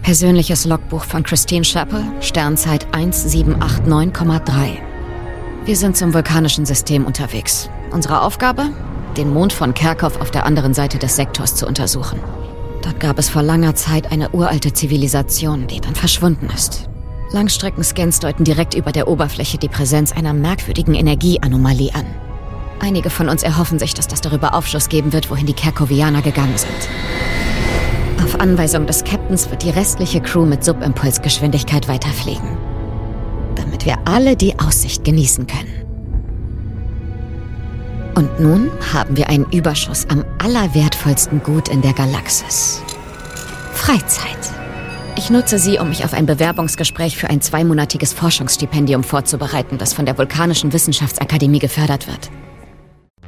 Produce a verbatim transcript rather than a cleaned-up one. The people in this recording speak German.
Persönliches Logbuch von Christine Chappell, Sternzeit eins sieben acht neun Komma drei. Wir sind zum vulkanischen System unterwegs. Unsere Aufgabe? Den Mond von Kerkhoff auf der anderen Seite des Sektors zu untersuchen. Dort gab es vor langer Zeit eine uralte Zivilisation, die dann verschwunden ist. Langstreckenscans deuten direkt über der Oberfläche die Präsenz einer merkwürdigen Energieanomalie an. Einige von uns erhoffen sich, dass das darüber Aufschluss geben wird, wohin die Kerkovianer gegangen sind. Auf Anweisung des Captains wird die restliche Crew mit Subimpulsgeschwindigkeit weiterfliegen, damit wir alle die Aussicht genießen können. Und nun haben wir einen Überschuss am allerwertvollsten Gut in der Galaxis. Freizeit. Ich nutze sie, um mich auf ein Bewerbungsgespräch für ein zweimonatiges Forschungsstipendium vorzubereiten, das von der Vulkanischen Wissenschaftsakademie gefördert wird.